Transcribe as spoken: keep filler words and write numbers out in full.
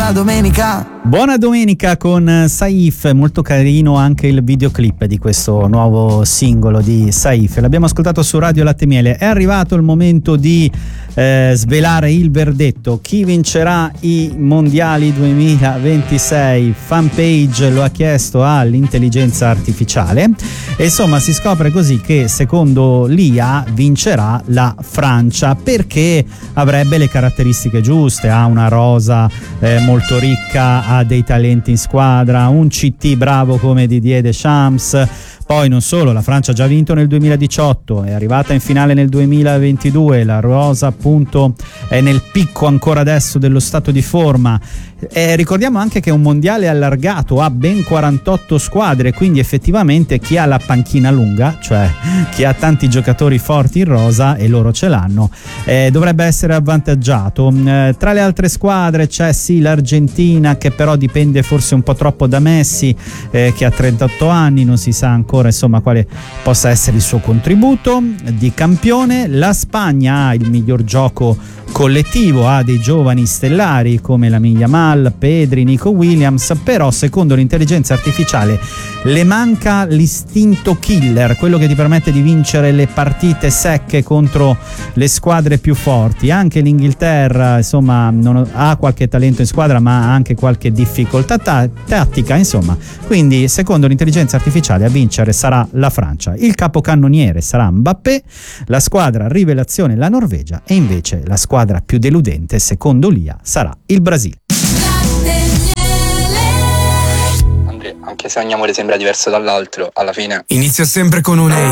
buona domenica. Buona domenica con Saif, molto carino anche il videoclip di questo nuovo singolo di Saif. L'abbiamo ascoltato su Radio Latte Miele. È arrivato il momento di eh, svelare il verdetto. Chi vincerà i mondiali duemilaventisei? Fanpage lo ha chiesto all'intelligenza artificiale e insomma si scopre così che secondo l'I A vincerà la Francia perché avrebbe le caratteristiche giuste, ha una rosa eh, molto ricca, ha dei talenti in squadra, un C T bravo come Didier Deschamps. Poi non solo, la Francia ha già vinto nel duemiladiciotto, è arrivata in finale nel duemilaventidue, la rosa appunto è nel picco ancora adesso dello stato di forma. Eh, ricordiamo anche che è un mondiale allargato, ha ben quarantotto squadre, quindi effettivamente chi ha la panchina lunga, cioè chi ha tanti giocatori forti in rosa e loro ce l'hanno, eh, dovrebbe essere avvantaggiato. Eh, tra le altre squadre c'è sì l'Argentina, che però dipende forse un po' troppo da Messi, eh, che ha trentotto anni, non si sa ancora insomma quale possa essere il suo contributo di campione. La Spagna ha il miglior gioco collettivo, ha dei giovani stellari come Lamine Yamal, Pedri, Nico Williams, però secondo l'intelligenza artificiale le manca l'istinto killer, quello che ti permette di vincere le partite secche contro le squadre più forti. Anche l'Inghilterra insomma non ha qualche talento in squadra, ma ha anche qualche difficoltà ta- tattica insomma, quindi secondo l'intelligenza artificiale a vincere sarà la Francia, il capocannoniere sarà Mbappé, la squadra rivelazione la Norvegia e invece la squadra più deludente secondo l'I A sarà il Brasile. Andrea, anche se ogni amore sembra diverso dall'altro, alla fine inizia sempre con un ehi.